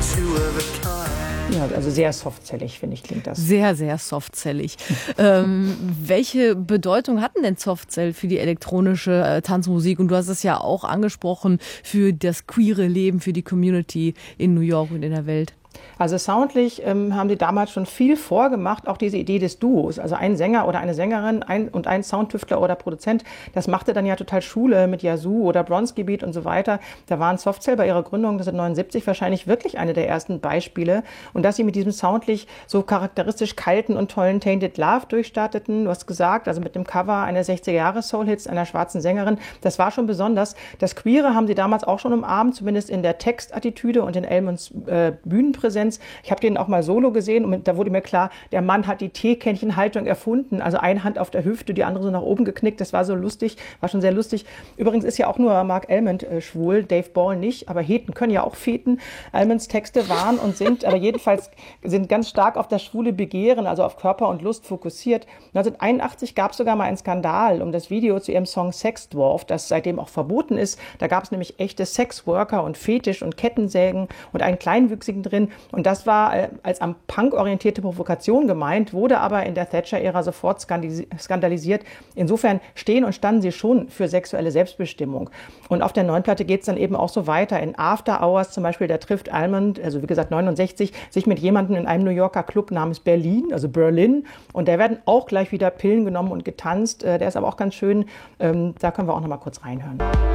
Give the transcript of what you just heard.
Ja, also sehr softzellig, finde ich, klingt das. Sehr, sehr softzellig. Welche Bedeutung hat denn Softzell für die elektronische Tanzmusik? Und du hast es ja auch angesprochen, für das queere Leben, für die Community in New York und in der Welt. Also soundlich haben die damals schon viel vorgemacht, auch diese Idee des Duos. Also ein Sänger oder eine Sängerin und ein Soundtüftler oder Produzent, das machte dann ja total Schule mit Yazoo oder Bronski Beat und so weiter. Da waren Softcell bei ihrer Gründung 1979 wahrscheinlich wirklich eine der ersten Beispiele. Und dass sie mit diesem soundlich so charakteristisch kalten und tollen Tainted Love durchstarteten, du hast gesagt, also mit dem Cover einer 60er-Jahre-Soul-Hits einer schwarzen Sängerin, das war schon besonders. Das Queere haben sie damals auch schon umarmt, zumindest in der Textattitüde und in Elmonds Bühnenpräsenz. Ich habe den auch mal solo gesehen und da wurde mir klar, der Mann hat die Teekännchenhaltung erfunden. Also eine Hand auf der Hüfte, die andere so nach oben geknickt. Das war so lustig, war schon sehr lustig. Übrigens ist ja auch nur Mark Almond schwul, Dave Ball nicht, aber Heten können ja auch feten. Almonds Texte waren und sind, aber jedenfalls sind ganz stark auf das schwule Begehren, also auf Körper und Lust fokussiert. 1981 gab es sogar mal einen Skandal um das Video zu ihrem Song Sex Dwarf, das seitdem auch verboten ist. Da gab es nämlich echte Sexworker und Fetisch und Kettensägen und einen Kleinwüchsigen drin. Und das war als am Punk orientierte Provokation gemeint, wurde aber in der Thatcher-Ära sofort skandalisiert. Insofern stehen und standen sie schon für sexuelle Selbstbestimmung. Und auf der neuen Platte geht es dann eben auch so weiter. In After Hours zum Beispiel, da trifft Almond, also wie gesagt 69, sich mit jemandem in einem New Yorker Club namens Berlin, also Berlin. Und da werden auch gleich wieder Pillen genommen und getanzt. Der ist aber auch ganz schön. Da können wir auch noch mal kurz reinhören.